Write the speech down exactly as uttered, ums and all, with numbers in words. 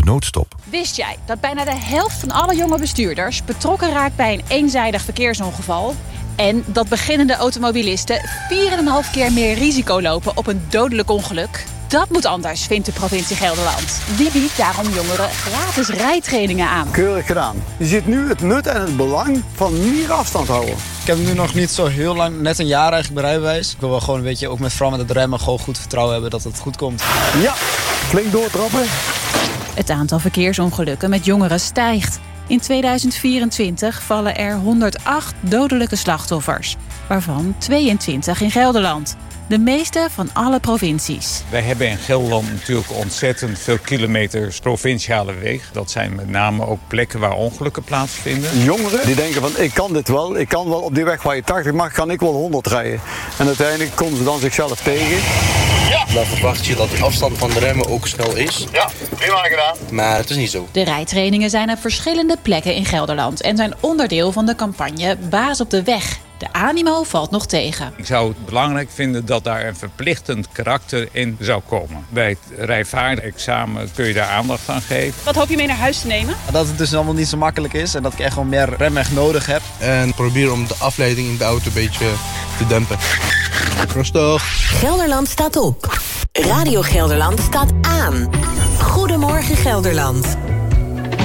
noodstop. Wist jij dat bijna de helft van alle jonge bestuurders betrokken raakt bij een eenzijdig verkeersongeval? En dat beginnende automobilisten vier komma vijf keer meer risico lopen op een dodelijk ongeluk? Dat moet anders, vindt de provincie Gelderland. Die biedt daarom jongeren gratis rijtrainingen aan. Keurig gedaan. Je ziet nu het nut en het belang van meer afstand houden. Ik heb nu nog niet zo heel lang, net een jaar eigenlijk bij rijbewijs. Ik wil wel gewoon een beetje, ook met vooral met het remmen, gewoon goed vertrouwen hebben dat het goed komt. Ja, flink doortrappen. Het aantal verkeersongelukken met jongeren stijgt. In tweeduizend vierentwintig vallen er honderdacht dodelijke slachtoffers, waarvan tweeëntwintig in Gelderland. De meeste van alle provincies. Wij hebben in Gelderland natuurlijk ontzettend veel kilometers provinciale wegen. Dat zijn met name ook plekken waar ongelukken plaatsvinden. Jongeren die denken van ik kan dit wel. Ik kan wel op die weg waar je tachtig mag, kan ik wel honderd rijden. En uiteindelijk komen ze dan zichzelf tegen. Ja. Dan verwacht je dat de afstand van de remmen ook snel is. Ja, prima gedaan. Maar het is niet zo. De rijtrainingen zijn op verschillende plekken in Gelderland en zijn onderdeel van de campagne Baas op de Weg. De animo valt nog tegen. Ik zou het belangrijk vinden dat daar een verplichtend karakter in zou komen. Bij het rijvaardenexamen kun je daar aandacht aan geven. Wat hoop je mee naar huis te nemen? Dat het dus allemaal niet zo makkelijk is en dat ik echt wel meer rem echt nodig heb. En probeer om de afleiding in de auto een beetje te dempen. Rustig. Gelderland staat op. Radio Gelderland staat aan. Goedemorgen Gelderland.